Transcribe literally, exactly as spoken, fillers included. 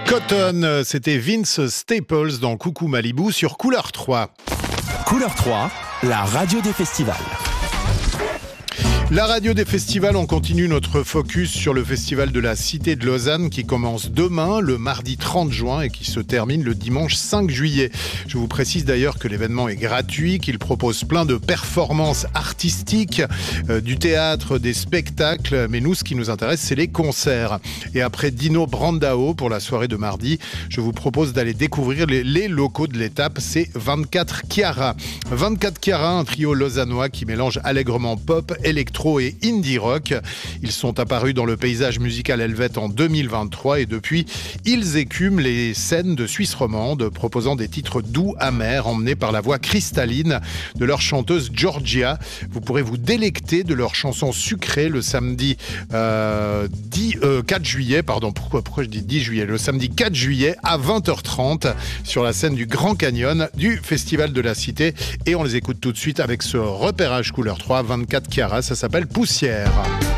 Cotton, c'était Vince Staples dans Coucou Malibu sur Couleur trois. Couleur trois, la radio des festivals. La radio des festivals, on continue notre focus sur le festival de la Cité de Lausanne qui commence demain, le mardi trente juin et qui se termine le dimanche cinq juillet. Je vous précise d'ailleurs que l'événement est gratuit, qu'il propose plein de performances artistiques, euh, du théâtre, des spectacles, mais nous, ce qui nous intéresse, c'est les concerts. Et après Dino Brandao pour la soirée de mardi, je vous propose d'aller découvrir les, les locaux de l'étape, c'est vingt-quatre Chiara. vingt-quatre Chiara, un trio lausannois qui mélange allègrement pop, électro et indie rock. Ils sont apparus dans le paysage musical helvète en deux mille vingt-trois et depuis, ils écument les scènes de Suisse romande, proposant des titres doux, amers, emmenés par la voix cristalline de leur chanteuse Georgia. Vous pourrez vous délecter de leurs chansons sucrées le samedi euh, dix, euh, quatre juillet, pardon, pourquoi, pourquoi je dis dix juillet, le samedi quatre juillet à vingt heures trente sur la scène du Grand Canyon du Festival de la Cité. Et on les écoute tout de suite avec ce repérage Couleur trois, vingt-quatre Chiara, ça s'appelle Poussière.